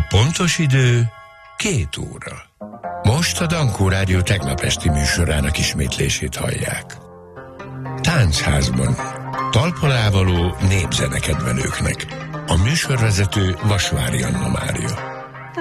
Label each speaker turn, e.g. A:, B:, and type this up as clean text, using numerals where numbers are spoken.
A: pontos idő 2 óra. Most a Dankó Rádió tegnap esti műsorának ismétlését hallják. Táncházban. Talpon ávaló népzenekedvelőknek. A műsorvezető Vasvári Anna Mária.